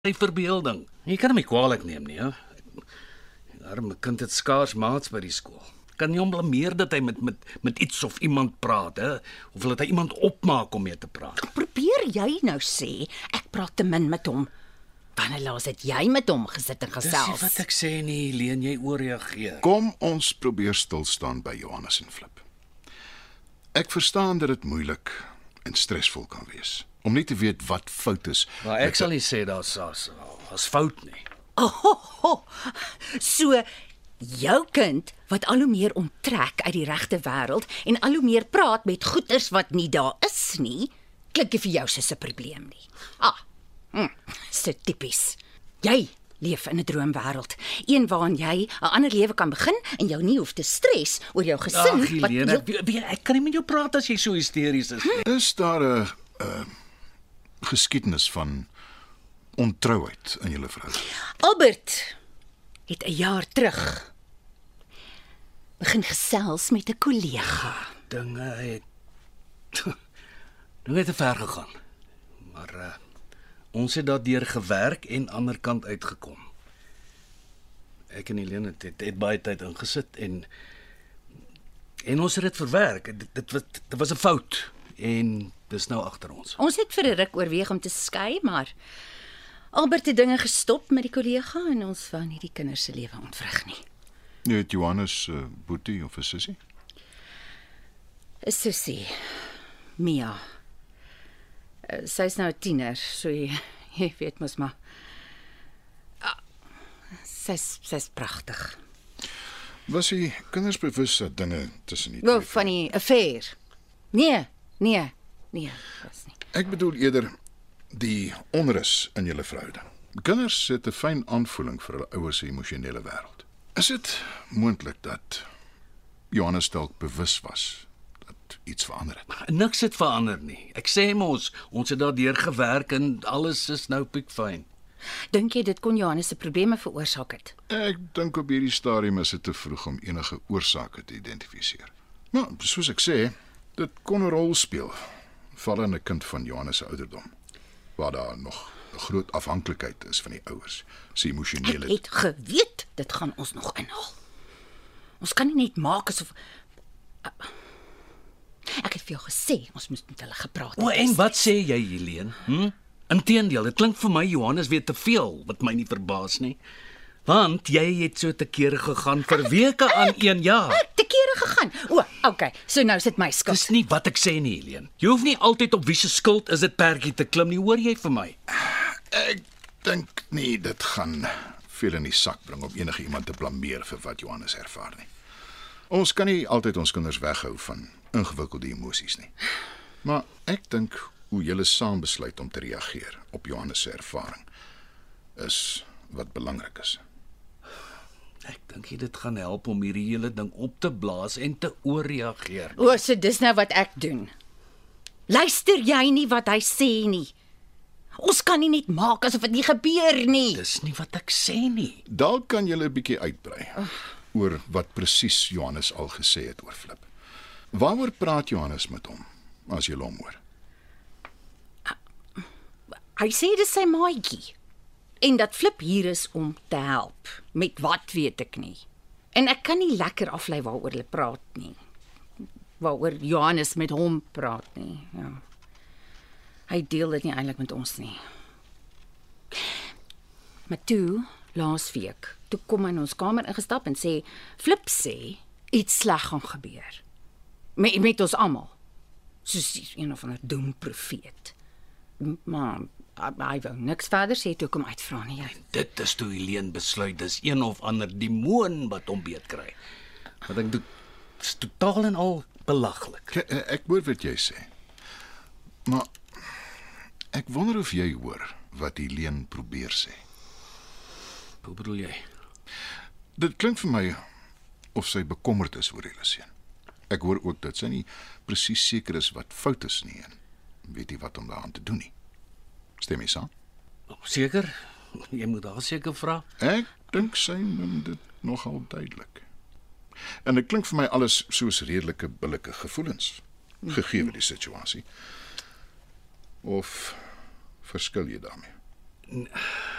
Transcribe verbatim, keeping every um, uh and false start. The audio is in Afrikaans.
Sy verbeelding. Jy kan hom nie kwaadlik neem nie, hè? Die arme kind het skaars maats by die skool. Kan nie hom blameer dat hy met, met, met iets of iemand praat, hè? Of dat hy iemand opmaak om mee te praat. Probeer jy nou sê, ek praat te min met hom. Wanneer laas het jy met hom gesit en Dis nie gesels? wat ek sê nie, Leen, jy ooreageer. Kom ons probeer stilstaan by Johannes en Flip. Ek verstaan dat dit moeilik en stresvol kan wees om nie te weet wat fout is. Maar ek sal nie sê daar's as, as fout nie. Oh, so jou kind wat al hoe meer onttrek uit die regte wêreld en al hoe meer praat met goeters wat nie daar is nie, klink nie vir jou soos 'n probleem nie. Ah, hm, so tipies. Jy leef in 'n droomwêreld, een waarin jy 'n ander lewe kan begin en jou nie hoef te stres oor jou gesin. Ag, Helene, ek, weet- ek kan nie met jou praat as jy so hysteries is nie. Is daar 'n uh, geskiedenis van ontrouheid in julle verhouding? Albert het 'n jaar terug begin gesels met 'n kollega. Dinge het dinge het te ver gegaan. Maar uh, ons het daardeur gewerk en ander kant uitgekom. Ek en Helene het, het, het baie tyd ingesit en en ons het dit verwerk. Dit, dit was dit was 'n fout en dis nou agter ons. Ons het vir 'n ruk oorweeg om te skei, maar Albert het dinge gestop met die kollega en ons wou nie die kinders se lewe ontwrig nie. Jy het Johannes uh, boetie of 'n sussie? 'n Sussie, Mia. Uh, Sy's nou 'n tiener, so jy, jy weet mos maar. Ah, Sy's sy's pragtig. Was die kinders bewus dat dinge tussen die Wel, twee? van die affair. Nee, nee, nee, was nie. Ek bedoel eerder die onrus in julle verhouding. Kinders het 'n fyn aanvoeling vir hulle ouers se emosionele wêreld. Is dit moontlik dat Johannes dalk bewus was dat iets verander het? Niks het verander nie. Ek sê mos, ons het daardeur gewerk en alles is nou piekfyn. Dink jy dit kon Johannes se probleme veroorsaak het? Ek dink op hierdie stadium is dit te vroeg om enige oorsake te identifiseer. Maar soos ek sê, dit kon 'n rol speel, veral in 'n kind van Johannes se ouderdom, waar daar nog 'n groot afhanklikheid is van die ouers se Ek emosionele. het geweet dit gaan ons nog inhaal. Ons kan nie net maak asof Ek het vir jou gesê ons moes met hulle gepraat het. O, en wat sê jy, Helene? Hm? Inteendeel, dit klink vir my Johannes weet te veel, wat my nie verbaas nie. Want jy het so te kere gegaan vir weke aan een jaar. Ek te kere gegaan. O, okay. So nou is dit my skuld. Dis nie wat ek sê nie, Helene. Jy hoef nie altyd op wie se skuld is dit perdjie te klim nie, hoor jy vir my? Ek dink nie dit gaan veel in die sak bring om enige iemand te blameer vir wat Johannes ervaar nie. Ons kan nie altyd ons kinders weghou van ingewikkelde emosies nie. Maar ek dink hoe julle saam besluit om te reageer op Johannes se ervaring is wat belangrik is. Ek dink jy dit gaan help om hierdie hele ding op te blaas en te ooreageer. O, so dis nou wat ek doen. Luister jy nie wat hy sê nie? Ons kan nie net maak asof dit nie gebeur nie. Dis nie wat ek sê nie. Dalk kan julle 'n bietjie uitbrei oor wat presies Johannes al gesê het oor Flip. Waaroor praat Johannes met hom as jy hom hoor? Hy sê dis sy maatjie. En dat Flip hier is om te help. Met wat weet ek nie. En ek kan nie lekker aflei waaroor hulle praat nie. Waaroor Johannes met hom praat nie. Ja. Hy deel dit nie eintlik met ons nie. Maar toe, laasweek, toe kom hy in ons kamer ingestap en sê, Flip sê, iets sleg gaan gebeur. Met, met ons almal. Soos een of ander doemprofeet. Maar hy wou niks verder sê toe kom uitvra nie. Jy. Dit is toe Helene besluit dis een of ander demoon wat hom beet kry. Wat ek doen, is totaal en al belaglik. K ek hoor wat jy sê. Maar ek wonder of jy hoor wat Helene probeer sê. Hoe bedoel jy? Dit klink vir my of sy bekommerd is oor julle seun. Ek hoor ook dat sy nie presies seker is wat fout is nie en weet nie wat om daaraan te doen nie. Stem jy saam? Seker? Jy moet daar seker vra. Ek dink sy noem dit nogal duidelik. En dit klink vir my alles soos redelike billike gevoelens, gegee die situasie. Of verskil jy daarmee?